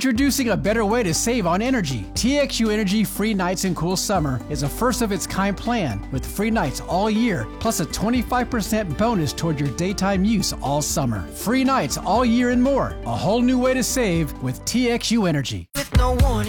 Introducing a better way to save on energy. TXU Energy Free Nights and Cool Summer is a first-of-its-kind plan with free nights all year, plus a 25% bonus toward your daytime use all summer. Free nights all year and more. A whole new way to save with TXU Energy. With no warning.